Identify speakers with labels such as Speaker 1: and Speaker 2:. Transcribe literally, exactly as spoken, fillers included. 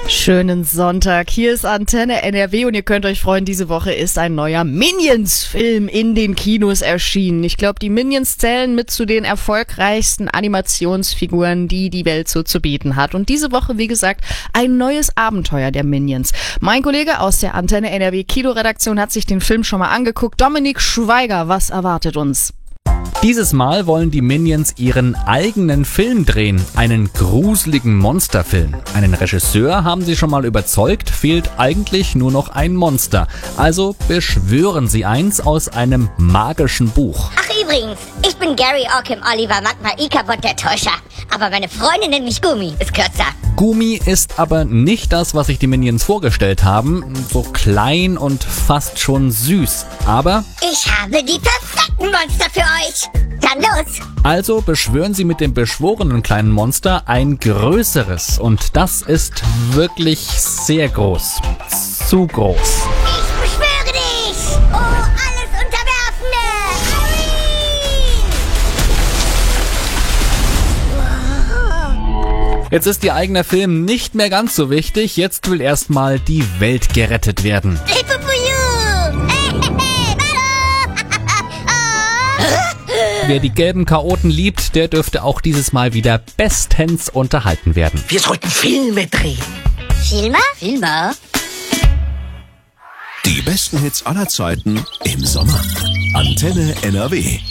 Speaker 1: Schönen Sonntag. Hier ist Antenne N R W und ihr könnt euch freuen, diese Woche ist ein neuer Minions-Film in den Kinos erschienen. Ich glaube, die Minions zählen mit zu den erfolgreichsten Animationsfiguren, die die Welt so zu bieten hat. Und diese Woche, wie gesagt, ein neues Abenteuer der Minions. Mein Kollege aus der Antenne N R W Kinoredaktion hat sich den Film schon mal angeguckt. Dominik Schweiger, was erwartet uns?
Speaker 2: Dieses Mal wollen die Minions ihren eigenen Film drehen, einen gruseligen Monsterfilm. Einen Regisseur haben sie schon mal überzeugt, fehlt eigentlich nur noch ein Monster. Also beschwören sie eins aus einem magischen Buch.
Speaker 3: Ach übrigens, ich bin Gary Ockham Oliver Magma Ikabot der Täuscher. Aber meine Freundin nennt mich Gummi, ist kürzer.
Speaker 2: Gummi ist aber nicht das, was sich die Minions vorgestellt haben. So klein und fast schon süß. Aber
Speaker 3: ich habe die perfekten Monster für euch. Dann los.
Speaker 2: Also beschwören sie mit dem beschworenen kleinen Monster ein größeres. Und das ist wirklich sehr groß. Zu groß.
Speaker 3: Ich beschwöre dich. Oh, alles Unterwerfende.
Speaker 2: Jetzt ist ihr eigener Film nicht mehr ganz so wichtig. Jetzt will erstmal die Welt gerettet werden. Wer die gelben Chaoten liebt, der dürfte auch dieses Mal wieder bestens unterhalten werden.
Speaker 4: Wir sollten Filme drehen.
Speaker 3: Filme? Filme?
Speaker 5: Die besten Hits aller Zeiten im Sommer. Antenne N R W.